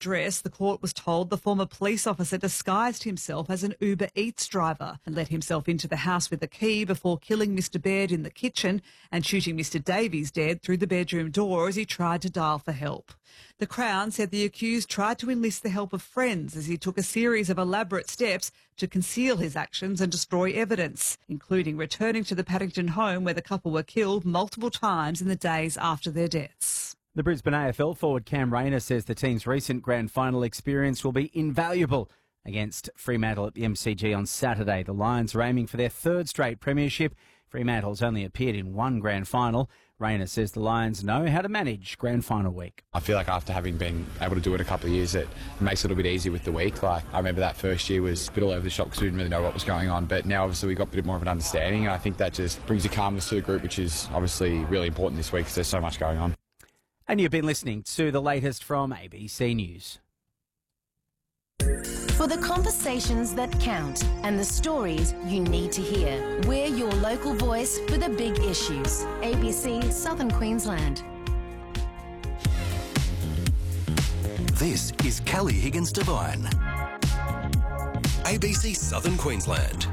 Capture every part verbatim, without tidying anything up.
address, the court was told the former police officer disguised himself as an Uber Eats driver and let himself into the house with a key before killing Mister Baird in the kitchen and shooting Mister Davies dead through the bedroom door as he tried to dial for help. The Crown said the accused tried to enlist the help of friends as he took a series of elaborate steps to conceal his actions and destroy evidence, including returning to the Paddington home where the couple were killed multiple times in the days after their deaths. The Brisbane A F L forward Cam Rayner says the team's recent grand final experience will be invaluable against Fremantle at the M C G on Saturday. The Lions are aiming for their third straight premiership. Fremantle's only appeared in one grand final. Rayner says the Lions know how to manage grand final week. I feel like after having been able to do it a couple of years, it makes it a little bit easier with the week. Like, I remember that first year was a bit all over the shop because we didn't really know what was going on, but now obviously we got a bit more of an understanding, and I think that just brings a calmness to the group, which is obviously really important this week because there's so much going on. And you've been listening to the latest from A B C News. For the conversations that count and the stories you need to hear, we're your local voice for the big issues. A B C Southern Queensland. This is Kelly Higgins Devine. A B C Southern Queensland.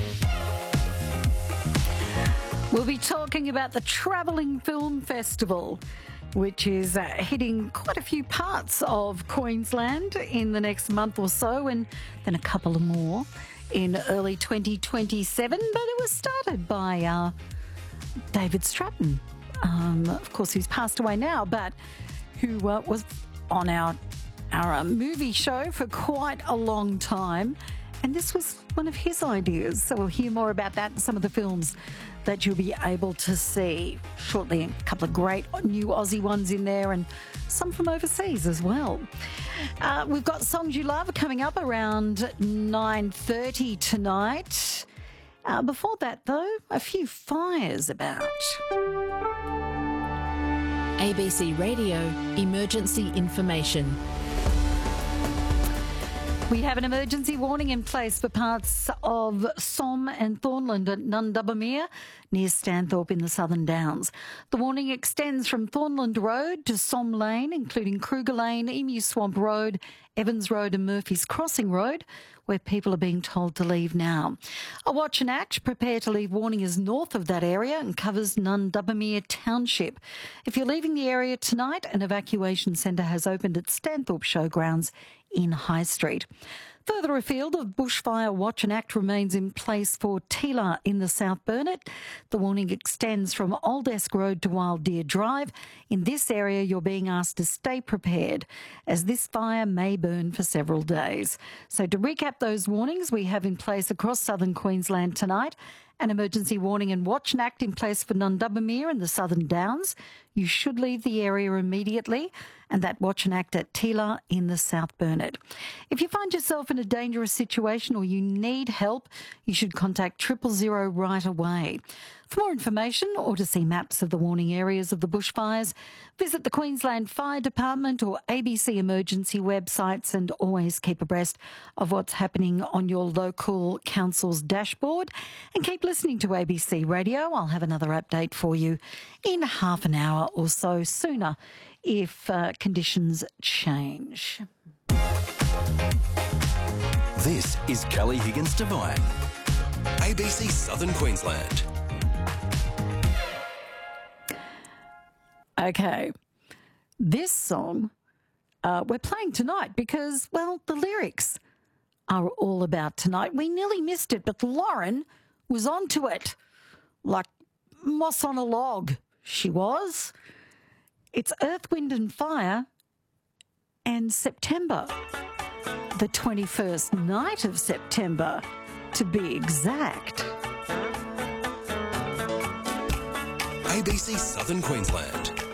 We'll be talking about the Travelling Film Festival, which is uh, hitting quite a few parts of Queensland in the next month or so, and then a couple of more in early twenty twenty-seven. But it was started by uh, David Stratton, um, of course, who's passed away now, but who uh, was on our, our uh, movie show for quite a long time. And this was one of his ideas. So we'll hear more about that and some of the films that you'll be able to see shortly. A couple of great new Aussie ones in there and some from overseas as well. Uh, we've got Songs You Love coming up around nine thirty tonight. Uh, before that, though, a few fires about. A B C Radio Emergency Information. We have an emergency warning in place for parts of Somme and Thornland at Nundubbermere near Stanthorpe in the Southern Downs. The warning extends from Thornland Road to Somme Lane, including Kruger Lane, Emu Swamp Road, Evans Road and Murphy's Crossing Road, where people are being told to leave now. A watch and act, prepare to leave warning is north of that area and covers Nundubbermere Township. If you're leaving the area tonight, an evacuation centre has opened at Stanthorpe Showgrounds in High Street. Further afield, a bushfire watch and act remains in place for Teela in the South Burnett. The warning extends from Old Esk Road to Wild Deer Drive. In this area, you're being asked to stay prepared as this fire may burn for several days. So to recap those warnings we have in place across southern Queensland tonight, an emergency warning and watch and act in place for Nundubbermere and the Southern Downs. You should leave the area immediately, and that watch and act at Teela in the South Burnett. If you find yourself in a dangerous situation or you need help, you should contact triple zero right away. For more information or to see maps of the warning areas of the bushfires, visit the Queensland Fire Department or A B C emergency websites, and always keep abreast of what's happening on your local council's dashboard. And keep listening to A B C Radio. I'll have another update for you in half an hour or so sooner if uh, conditions change. This is Kelly Higgins Devine. A B C Southern Queensland. Okay, this song uh, we're playing tonight because, well, the lyrics are all about tonight. We nearly missed it, but Lauren was onto it like moss on a log. She was. It's Earth, Wind and Fire and September, the twenty-first night of September, to be exact. A B C Southern Queensland.